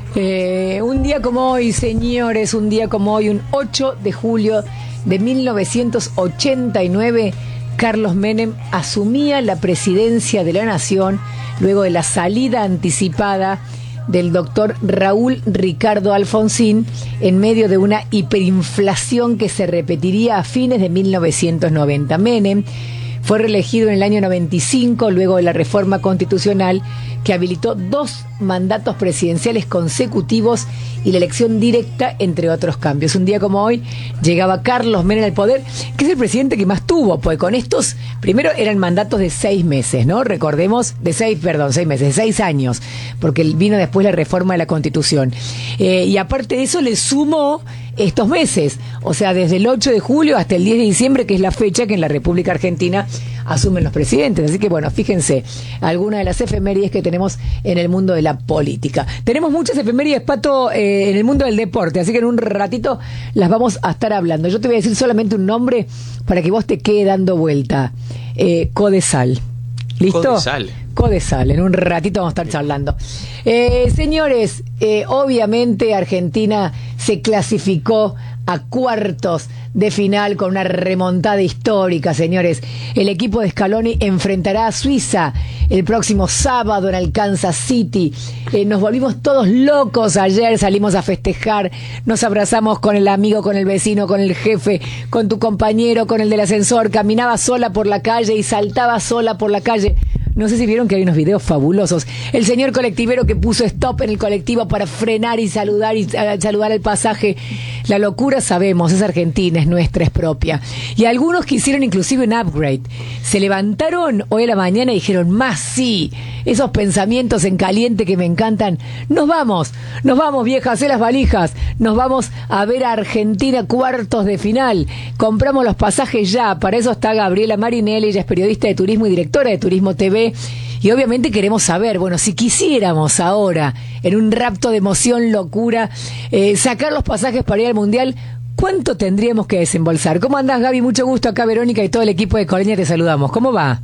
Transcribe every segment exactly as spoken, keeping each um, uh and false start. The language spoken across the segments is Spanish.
Eh, un día como hoy, señores, un día como hoy, un ocho de julio de mil novecientos ochenta y nueve, Carlos Menem asumía la presidencia de la Nación luego de la salida anticipada del doctor Raúl Ricardo Alfonsín en medio de una hiperinflación que se repetiría a fines de mil novecientos noventa. Menem fue reelegido en el año noventa y cinco, luego de la reforma constitucional que habilitó dos mandatos presidenciales consecutivos y la elección directa, entre otros cambios. Un día como hoy llegaba Carlos Menem al poder, que es el presidente que más tuvo, pues con estos, primero eran mandatos de seis meses, ¿no? Recordemos, de seis, perdón, seis meses, de seis años, porque vino después la reforma de la Constitución. Eh, y aparte de eso le sumó estos meses, o sea, desde el ocho de julio hasta el diez de diciembre, que es la fecha que en la República Argentina asumen los presidentes. Así que bueno, fíjense, algunas de las efemérides que tenemos en el mundo de la política. Tenemos muchas efemérides, Pato, eh, en el mundo del deporte, así que en un ratito las vamos a estar hablando. Yo te voy a decir solamente un nombre para que vos te quede dando vuelta. Eh, Codesal. ¿Listo? Codesal. Codesal, en un ratito vamos a estar charlando. Eh, señores, eh, obviamente Argentina se clasificó a cuartos de final con una remontada histórica, señores. El equipo de Scaloni enfrentará a Suiza el próximo sábado en el Kansas City. Eh, nos volvimos todos locos ayer, salimos a festejar, nos abrazamos con el amigo, con el vecino, con el jefe, con tu compañero, con el del ascensor, caminaba sola por la calle y saltaba sola por la calle. No sé si vieron que hay unos videos fabulosos. El señor colectivero que puso stop en el colectivo para frenar y saludar y uh, saludar al pasaje. La locura, sabemos, es argentina, es nuestra, es propia. Y algunos que hicieron inclusive un upgrade. Se levantaron hoy a la mañana y dijeron, más sí, esos pensamientos en caliente que me encantan. Nos vamos, nos vamos, viejas, hacé las valijas. Nos vamos a ver a Argentina cuartos de final. Compramos los pasajes ya. Para eso está Gabriela Marinelli, ella es periodista de turismo y directora de Turismo T V. Y obviamente queremos saber, bueno, si quisiéramos ahora, en un rapto de emoción, locura, eh, sacar los pasajes para ir al Mundial, ¿cuánto tendríamos que desembolsar? ¿Cómo andás, Gaby? Mucho gusto, acá Verónica y todo el equipo de Coleña te saludamos. ¿Cómo va?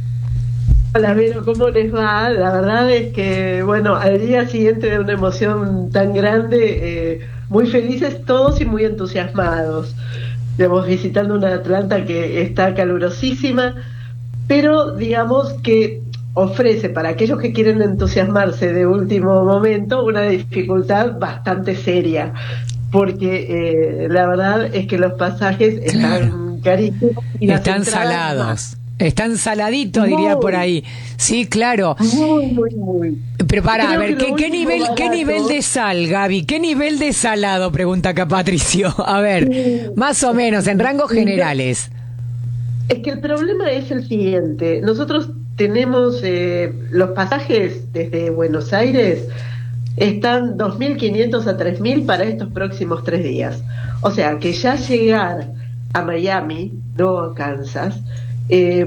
Hola, Vero, ¿cómo les va? La verdad es que, bueno, al día siguiente de una emoción tan grande, eh, muy felices todos y muy entusiasmados. Digamos, visitando una Atlanta que está calurosísima, pero digamos que ofrece para aquellos que quieren entusiasmarse de último momento una dificultad bastante seria, porque eh, la verdad es que los pasajes están carísimos y están salados. Más. Están saladitos, muy, diría por ahí. Sí, claro. Muy, muy, muy. Pero para, a ver, ¿qué, ¿qué nivel barato. ¿Qué nivel de sal, Gaby? ¿Qué nivel de salado? Pregunta acá Patricio. A ver, sí. Más o menos, en rangos generales. Es que el problema es el siguiente. Nosotros tenemos eh, los pasajes desde Buenos Aires están dos mil quinientos a tres mil para estos próximos tres días. O sea, que ya llegar a Miami, no a Kansas, eh,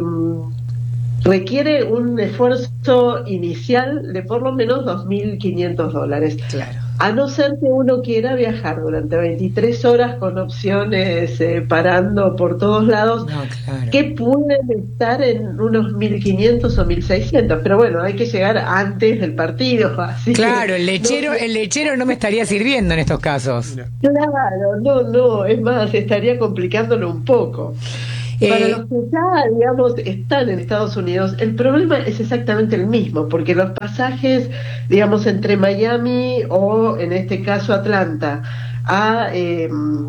requiere un esfuerzo inicial de por lo menos dos mil quinientos dólares. Claro. A no ser que uno quiera viajar durante veintitrés horas con opciones eh, parando por todos lados, no, claro. Que pueden estar en unos mil quinientos o mil seiscientos, pero bueno, hay que llegar antes del partido. Así claro, que, el lechero, no, el lechero no me estaría sirviendo en estos casos. Claro, no, no, es más, estaría complicándolo un poco. Para los que ya, digamos, están en Estados Unidos, el problema es exactamente el mismo, porque los pasajes, digamos, entre Miami o, en este caso, Atlanta, a eh,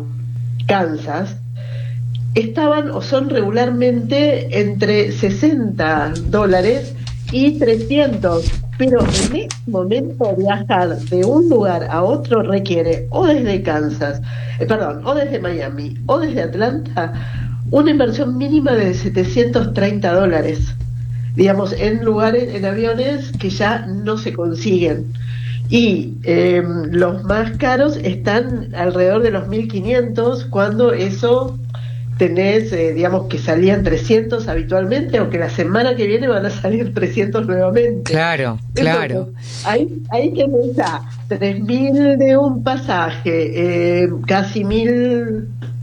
Kansas, estaban o son regularmente entre sesenta dólares y trescientos, pero en este momento viajar de un lugar a otro requiere o desde Kansas, eh, perdón, o desde Miami o desde Atlanta, una inversión mínima de setecientos treinta dólares, digamos, en lugares, en aviones que ya no se consiguen. Y eh, los más caros están alrededor de los mil quinientos, cuando eso tenés, eh, digamos, que salían trescientos habitualmente, o que la semana que viene van a salir trescientos nuevamente. Claro, claro. Entonces, ahí, ahí tenés ya tres mil de un pasaje, eh, casi mil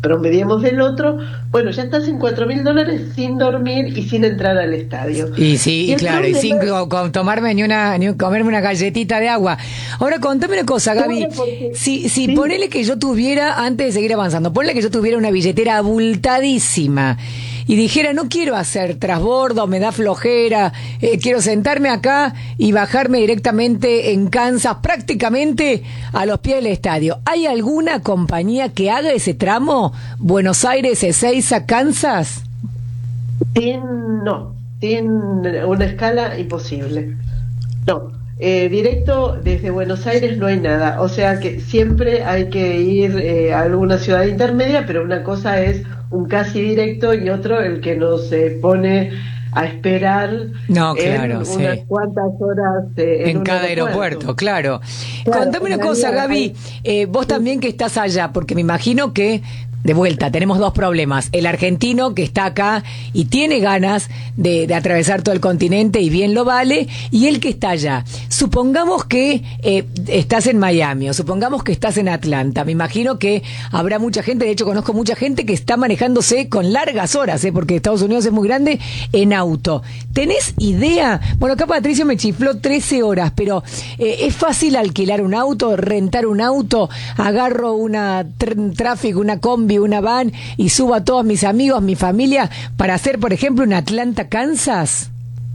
promediemos del otro, bueno, ya estás en cuatro mil dólares sin dormir y sin entrar al estadio. Y sí, y claro, problema... y sin co- con tomarme ni una, ni comerme una galletita de agua. Ahora, contame una cosa, Gaby. Porque... Si, si sí. ponele que yo tuviera, antes de seguir avanzando, ponele que yo tuviera una billetera abultadísima y dijera, no quiero hacer trasbordo, me da flojera, eh, quiero sentarme acá y bajarme directamente en Kansas, prácticamente a los pies del estadio. ¿Hay alguna compañía que haga ese tramo? Buenos Aires, Ezeiza, Kansas. Sin, no, sin una escala imposible. No, eh, directo desde Buenos Aires no hay nada. O sea que siempre hay que ir eh, a alguna ciudad intermedia, pero una cosa es un casi directo y otro el que nos eh, pone a esperar no, en claro, unas sí. cuantas horas eh, en, en cada aeropuerto, aeropuerto claro. claro. Contame una cosa, Gaby, eh, vos sí. también que estás allá, porque me imagino que de vuelta, tenemos dos problemas. El argentino que está acá y tiene ganas de, de atravesar todo el continente y bien lo vale, y el que está allá. Supongamos que eh, estás en Miami o supongamos que estás en Atlanta. Me imagino que habrá mucha gente, de hecho conozco mucha gente que está manejándose con largas horas, eh, porque Estados Unidos es muy grande, en auto. ¿Tenés idea? Bueno, acá Patricio me chifló trece horas, pero eh, ¿es fácil alquilar un auto, rentar un auto? Agarro una tr- tráfico, una combi, una van y subo a todos mis amigos, mi familia, para hacer, por ejemplo, un Atlanta, Kansas?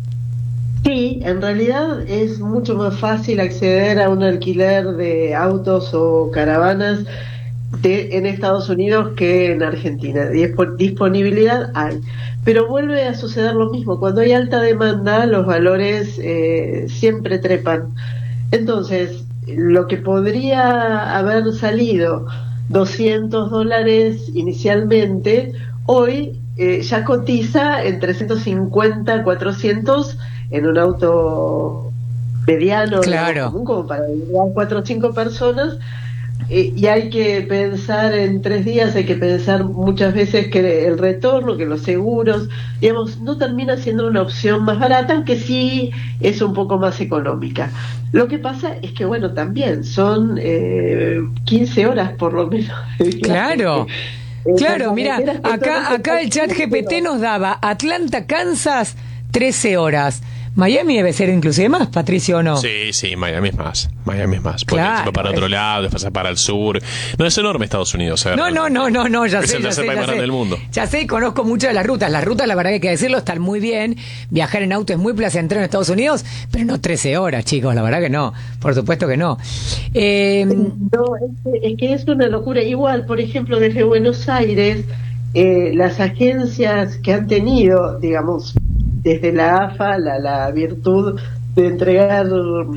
Sí, en realidad es mucho más fácil acceder a un alquiler de autos o caravanas de, en Estados Unidos que en Argentina. Disponibilidad hay, pero vuelve a suceder lo mismo. Cuando hay alta demanda, los valores eh, siempre trepan. Entonces, lo que podría haber salido doscientos dólares inicialmente, hoy eh, ya cotiza en trescientos cincuenta, cuatrocientos en un auto mediano, claro, común, como para llevar cuatro o cinco personas, eh, y hay que pensar en tres días, hay que pensar muchas veces que el retorno, que los seguros, digamos, no termina siendo una opción más barata, aunque sí es un poco más económica. Lo que pasa es que, bueno, también son eh, quince horas por lo menos. Claro, eh, claro, mira, acá, acá el chat G P T nos daba Atlanta, Kansas, trece horas. Miami debe ser inclusive más, Patricio, ¿o no? Sí, sí, Miami es más. Miami es más. Porque claro, se va para otro lado, después se para el sur. No, es enorme Estados Unidos. ¿eh? No, no, no, no, no, ya es sé, el ya tercer sé, país ya más sé. grande del mundo. Ya sé, conozco mucho de las rutas. Las rutas, la verdad que hay que decirlo, están muy bien. Viajar en auto es muy placentero en Estados Unidos, pero no trece horas, chicos, la verdad que no. Por supuesto que no. Eh... No, es que, es que es una locura. Igual, por ejemplo, desde Buenos Aires, eh, las agencias que han tenido, digamos, desde la A F A, la, la virtud de entregar,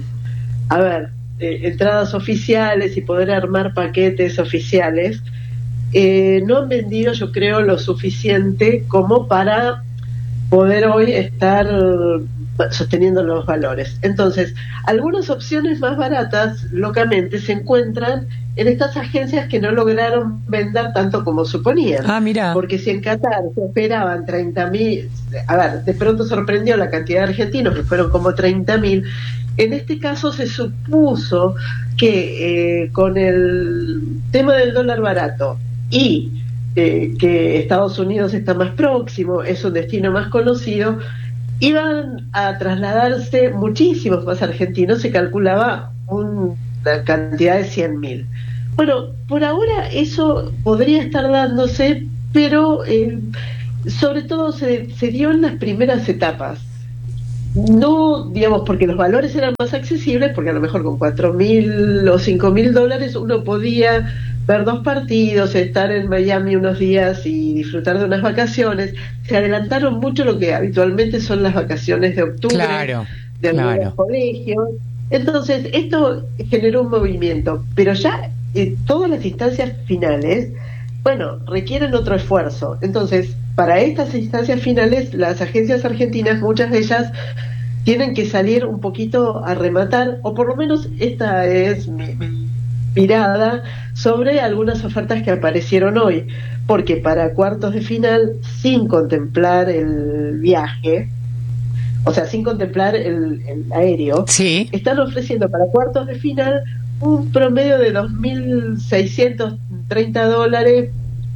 a ver, eh, entradas oficiales y poder armar paquetes oficiales, eh, no han vendido, yo creo, lo suficiente como para poder hoy estar sosteniendo los valores. Entonces, algunas opciones más baratas, locamente, se encuentran en estas agencias que no lograron vender tanto como suponían. Ah, mira. Porque si en Qatar se esperaban treinta mil, a ver, de pronto sorprendió la cantidad de argentinos, que fueron como treinta mil. En este caso se supuso que eh, con el tema del dólar barato y eh, que Estados Unidos está más próximo, es un destino más conocido, iban a trasladarse muchísimos más argentinos, se calculaba una cantidad de cien mil. Bueno, por ahora eso podría estar dándose, pero eh, sobre todo se, se dio en las primeras etapas. No, digamos, porque los valores eran más accesibles, porque a lo mejor con cuatro mil o cinco mil dólares uno podía ver dos partidos, estar en Miami unos días y disfrutar de unas vacaciones. Se adelantaron mucho lo que habitualmente son las vacaciones de octubre, claro, de algunos claro. colegios. Entonces, esto generó un movimiento, pero ya eh, todas las instancias finales, bueno, requieren otro esfuerzo. Entonces, para estas instancias finales, las agencias argentinas, muchas de ellas, tienen que salir un poquito a rematar, o por lo menos esta es mi, mi mirada sobre algunas ofertas que aparecieron hoy, porque para cuartos de final, sin contemplar el viaje, o sea, sin contemplar el, el aéreo, sí, están ofreciendo para cuartos de final un promedio de dos mil seiscientos treinta dólares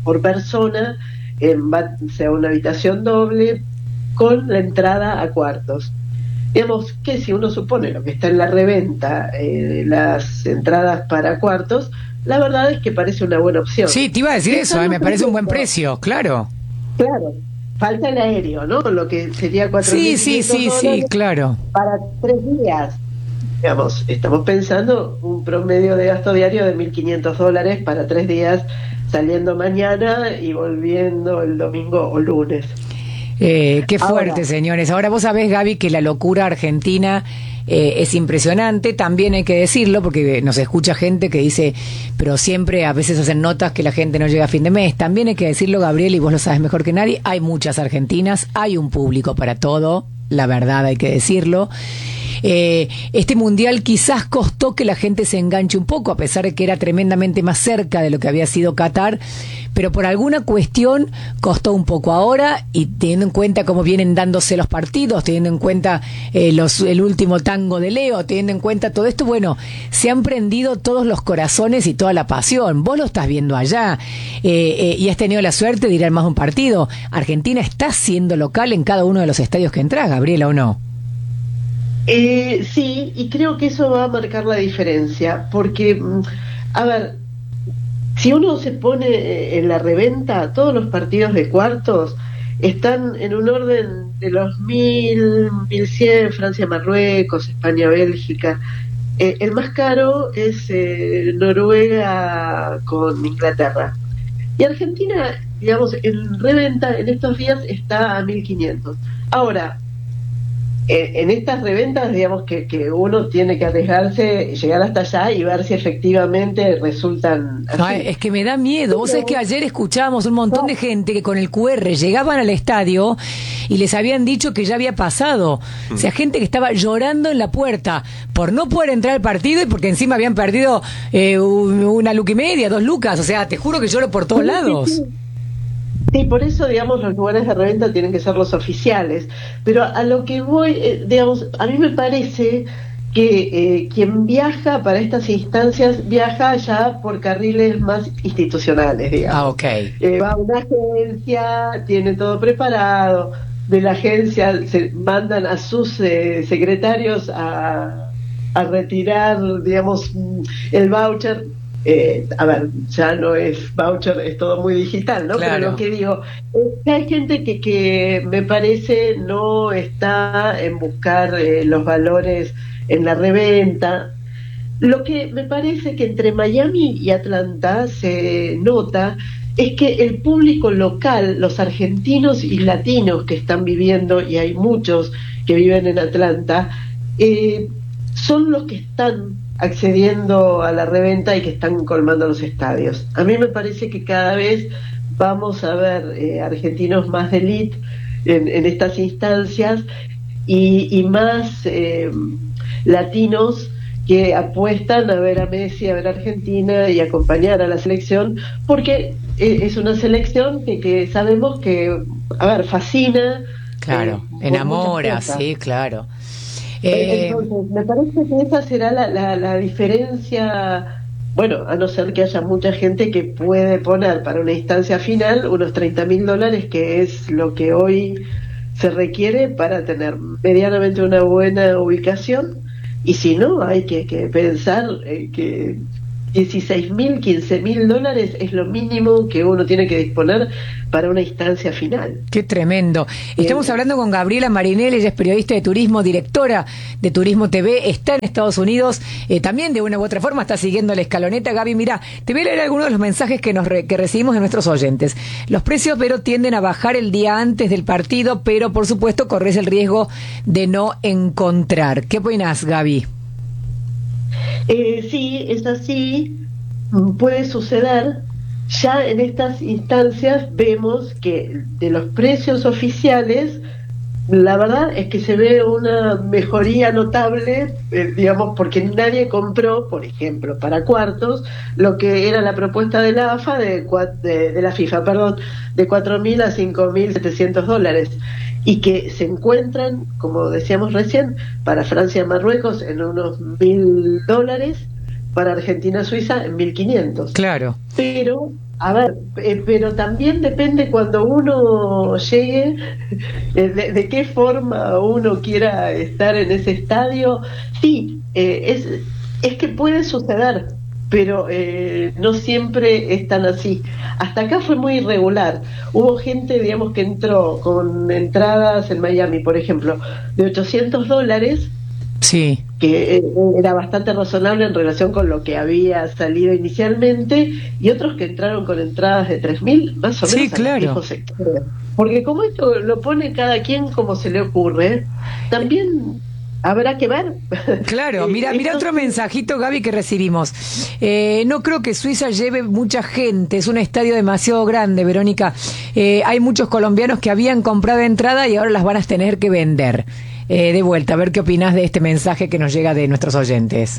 por persona, en sea una habitación doble, con la entrada a cuartos. Digamos que si uno supone lo que está en la reventa, eh, las entradas para cuartos, la verdad es que parece una buena opción. Sí, te iba a decir eso, eh, me parece un buen precio, claro. Claro, falta el aéreo, ¿no? Lo que sería cuatro mil Sí, sí, sí, sí, claro. Para tres días. Digamos, estamos pensando un promedio de gasto diario de mil quinientos dólares para tres días, saliendo mañana y volviendo el domingo o lunes. Eh, qué fuerte, Ahora, señores. Ahora vos sabés, Gaby, que la locura argentina eh, es impresionante. También hay que decirlo, porque nos escucha gente que dice, pero siempre a veces hacen notas que la gente no llega a fin de mes. También hay que decirlo, Gabriel, y vos lo sabes mejor que nadie, hay muchas argentinas, hay un público para todo, la verdad hay que decirlo. Eh, este mundial quizás costó que la gente se enganche un poco, a pesar de que era tremendamente más cerca de lo que había sido Qatar, pero por alguna cuestión costó un poco ahora, y teniendo en cuenta cómo vienen dándose los partidos, teniendo en cuenta eh, los, el último tango de Leo, teniendo en cuenta todo esto, bueno, se han prendido todos los corazones y toda la pasión. Vos lo estás viendo allá eh, eh, y has tenido la suerte de ir al más de un partido. Argentina está siendo local en cada uno de los estadios que entras, Gabriela, ¿o no? Eh, sí, y creo que eso va a marcar la diferencia, porque, a ver, si uno se pone en la reventa, todos los partidos de cuartos están en un orden de los mil, mil cien, Francia, Marruecos, España, Bélgica. Eh, el más caro es eh, Noruega con Inglaterra. Y Argentina, digamos, en reventa en estos días está a mil quinientos. Ahora, en estas reventas, digamos que, que uno tiene que arriesgarse, llegar hasta allá y ver si efectivamente resultan así. Ay, es que me da miedo. Vos sabés que ayer escuchábamos un montón de gente que con el cu erre llegaban al estadio y les habían dicho que ya había pasado. O sea, gente que estaba llorando en la puerta por no poder entrar al partido y porque encima habían perdido eh, una luca y media, dos lucas. O sea, te juro que lloro por todos lados. Sí, por eso, digamos, los lugares de reventa tienen que ser los oficiales. Pero a lo que voy, eh, digamos, a mí me parece que eh, quien viaja para estas instancias viaja ya por carriles más institucionales, digamos. Ah, ok. Eh, va a una agencia, tiene todo preparado, de la agencia se mandan a sus eh, secretarios a, a retirar, digamos, el voucher. Eh, a ver, ya no es voucher, es todo muy digital, ¿no? Claro. Pero lo que digo, es que hay gente que, que me parece no está en buscar eh, los valores en la reventa. Lo que me parece que entre Miami y Atlanta se nota es que el público local, los argentinos y latinos que están viviendo, y hay muchos que viven en Atlanta, eh, son los que están accediendo a la reventa y que están colmando los estadios. A mí me parece que cada vez vamos a ver eh, argentinos más de elite en, en estas instancias y, y más eh, latinos que apuestan a ver a Messi, a ver a Argentina y acompañar a la selección, porque eh, es una selección que, que sabemos que, a ver, fascina. Claro, eh, enamora, sí, claro. Eh, Entonces, me parece que esa será la, la, la diferencia, bueno, a no ser que haya mucha gente que puede poner para una instancia final unos treinta mil dólares, que es lo que hoy se requiere para tener medianamente una buena ubicación, y si no, hay que, que pensar eh, que dieciséis mil, quince mil dólares es lo mínimo que uno tiene que disponer para una instancia final. Qué tremendo. Estamos hablando con Gabriela Marinelli, ella es periodista de turismo, directora de Turismo T V, está en Estados Unidos, eh, también de una u otra forma está siguiendo la escaloneta. Gaby, mira, te voy a leer algunos de los mensajes que nos re, que recibimos de nuestros oyentes. Los precios, pero tienden a bajar el día antes del partido, pero por supuesto corres el riesgo de no encontrar. ¿Qué opinas, Gaby? Eh, sí, es así, puede suceder. Ya en estas instancias vemos que de los precios oficiales, la verdad es que se ve una mejoría notable, eh, digamos, porque nadie compró, por ejemplo, para cuartos, lo que era la propuesta de la A F A, de, de, de la FIFA, perdón, de cuatro mil a cinco mil setecientos dólares. Y que se encuentran, como decíamos recién, para Francia, Marruecos en unos mil dólares, para Argentina, Suiza en mil quinientos. Claro. Pero A ver, eh, pero también depende cuando uno llegue, eh, de, de qué forma uno quiera estar en ese estadio. Sí, eh, es, es que puede suceder, pero eh, no siempre es tan así. Hasta acá fue muy irregular. Hubo gente, digamos, que entró con entradas en Miami, por ejemplo, de ochocientos dólares, Sí. que era bastante razonable en relación con lo que había salido inicialmente, y otros que entraron con entradas de tres mil, más o menos, Sí, claro. a los viejos sectores. Porque como esto lo pone cada quien como se le ocurre, también habrá que ver. Claro, mira, mira otro mensajito, Gaby, que recibimos. Eh, no creo que Suiza lleve mucha gente, es un estadio demasiado grande, Verónica. Eh, hay muchos colombianos que habían comprado entrada y ahora las van a tener que vender. Eh, de vuelta, a ver qué opinás de este mensaje que nos llega de nuestros oyentes.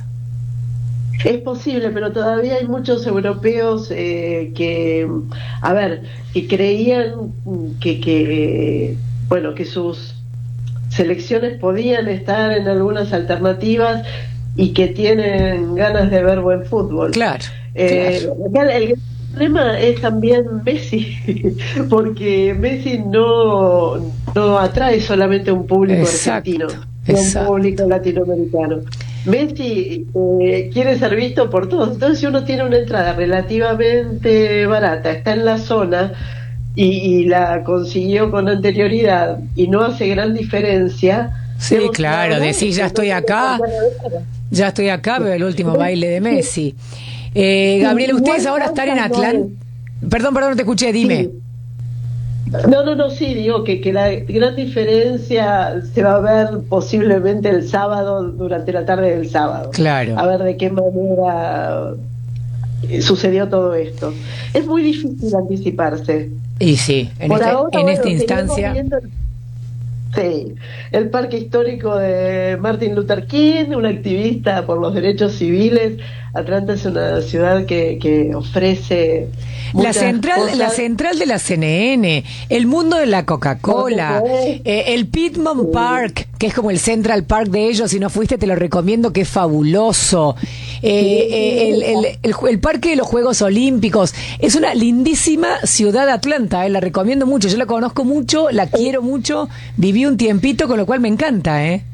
Es posible, pero todavía hay muchos europeos eh, que, a ver, que creían que, que, bueno, que sus selecciones podían estar en algunas alternativas y que tienen ganas de ver buen fútbol. Claro. Eh, claro. El problema es también Messi, porque Messi no, no atrae solamente a un público Exacto, argentino, exacto. a un público latinoamericano. Messi eh, quiere ser visto por todos. Entonces, si uno tiene una entrada relativamente barata, está en la zona y, y la consiguió con anterioridad y no hace gran diferencia. Sí, claro, decís ya estoy acá, ya estoy acá, veo el último baile de Messi. Eh, Gabriela, ustedes ahora están en Atlanta. Perdón, perdón, no te escuché, dime. Sí. No, no, no, sí, digo que, que la gran diferencia se va a ver posiblemente el sábado, durante la tarde del sábado. Claro. A ver de qué manera sucedió todo esto. Es muy difícil anticiparse. Y sí, en, Por este, ahora, en bueno, esta instancia... viendo el, sí, el Parque Histórico de Martin Luther King, un activista por los derechos civiles. Atlanta es una ciudad que, que ofrece la central, cosas. la central de la C N N, el mundo de la Coca-Cola, eh, el Pittman sí. Park, que es como el Central Park de ellos. Si no fuiste, te lo recomiendo, que es fabuloso. Eh, sí, eh, el, el, el, el Parque de los Juegos Olímpicos. Es una lindísima ciudad, Atlanta, eh, la recomiendo mucho. Yo la conozco mucho, la quiero mucho, viví un tiempito, con lo cual me encanta, ¿eh?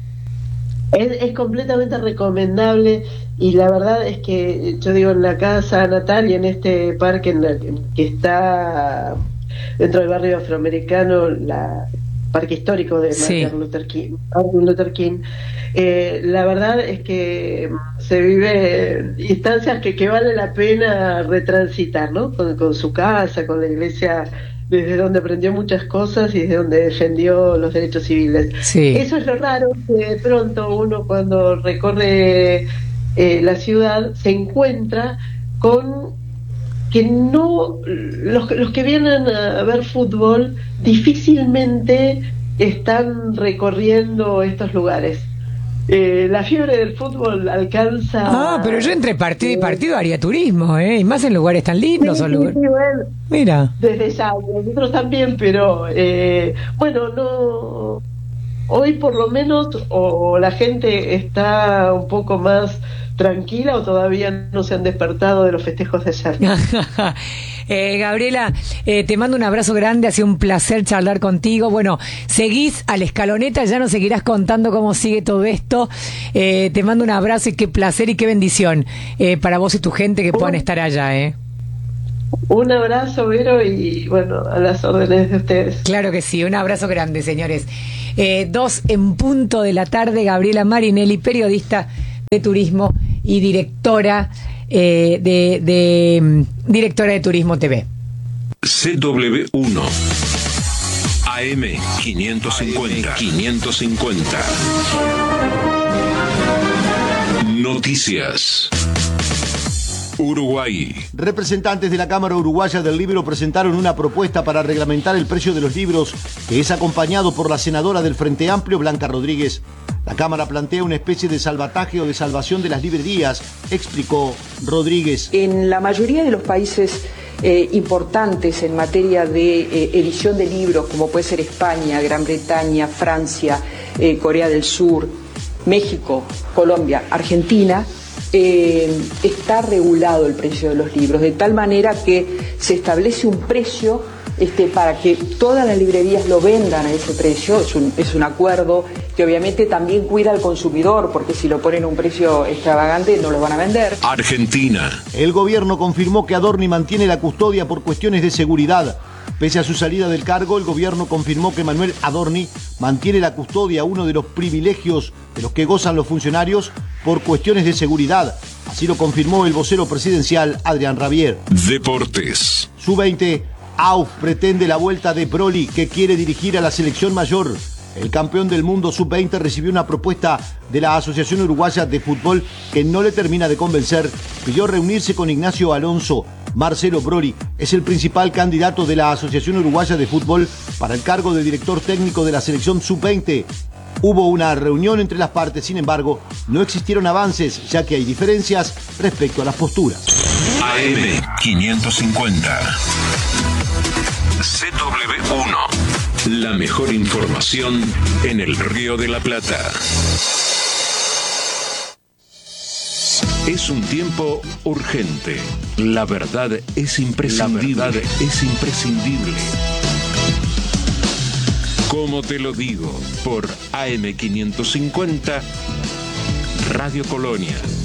Es, es completamente recomendable, y la verdad es que yo digo, en la casa natal y en este parque en la, que está dentro del barrio afroamericano, la parque histórico de sí. Martin Luther King, Martin Luther King eh, la verdad es que se vive instancias que, que vale la pena retransitar, ¿no? Con, con su casa, con la iglesia, desde donde aprendió muchas cosas y desde donde defendió los derechos civiles. Sí. Eso es lo raro, que de pronto uno, cuando recorre eh, la ciudad, se encuentra con que no, los, los que vienen a ver fútbol difícilmente están recorriendo estos lugares. Eh, la fiebre del fútbol alcanza... Ah, pero yo entre partido y partido haría turismo, ¿eh? Y más en lugares tan lindos. Sí, o sí, lugares... sí, bueno, mira. Desde ya, nosotros también, pero eh, bueno, no... Hoy por lo menos o la gente está un poco más tranquila, o todavía no se han despertado de los festejos de ayer. eh, Gabriela, eh, te mando un abrazo grande, ha sido un placer charlar contigo. Bueno, seguís a la escaloneta, ya nos seguirás contando cómo sigue todo esto. Eh, te mando un abrazo y qué placer y qué bendición eh, para vos y tu gente que puedan estar allá, ¿eh? Un abrazo, Vero, y bueno, a las órdenes de ustedes. Claro que sí, un abrazo grande, señores. Eh, dos en punto de la tarde, Gabriela Marinelli, periodista de turismo y directora eh, de, de directora de Turismo T V. C W uno A M quinientos cincuenta quinientos cincuenta Noticias. Uruguay. Representantes de la Cámara Uruguaya del Libro presentaron una propuesta para reglamentar el precio de los libros, que es acompañado por la senadora del Frente Amplio, Blanca Rodríguez. La Cámara plantea una especie de salvataje o de salvación de las librerías, explicó Rodríguez. En la mayoría de los países eh, importantes en materia de eh, edición de libros, como puede ser España, Gran Bretaña, Francia, eh, Corea del Sur, México, Colombia, Argentina, eh, está regulado el precio de los libros, de tal manera que se establece un precio este, para que todas las librerías lo vendan a ese precio. Es un, es un acuerdo que obviamente también cuida al consumidor, porque si lo ponen a un precio extravagante no lo van a vender. Argentina. El gobierno confirmó que Adorni mantiene la custodia por cuestiones de seguridad. Pese a su salida del cargo, el gobierno confirmó que Manuel Adorni mantiene la custodia, uno de los privilegios de los que gozan los funcionarios, por cuestiones de seguridad. Así lo confirmó el vocero presidencial Adrián Rabier. Deportes. sub veinte, A U F pretende la vuelta de Broly, que quiere dirigir a la selección mayor. El campeón del mundo sub veinte recibió una propuesta de la Asociación Uruguaya de Fútbol que no le termina de convencer. Pidió reunirse con Ignacio Alonso. Marcelo Broly es el principal candidato de la Asociación Uruguaya de Fútbol para el cargo de director técnico de la selección sub veinte. Hubo una reunión entre las partes, sin embargo, no existieron avances, ya que hay diferencias respecto a las posturas. A M quinientos cincuenta. C W uno. La mejor información en el Río de la Plata. Es un tiempo urgente. La verdad es imprescindible. La verdad es imprescindible. Como te lo digo, por A M quinientos cincuenta, Radio Colonia.